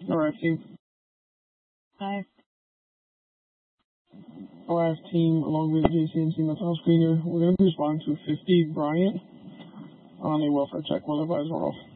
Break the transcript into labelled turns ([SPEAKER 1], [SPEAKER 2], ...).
[SPEAKER 1] Alright, team.
[SPEAKER 2] Hi.
[SPEAKER 1] Last team, along with JCNC Metal Screener, we're going to be responding to 50 Bryant on a welfare check while the visor off.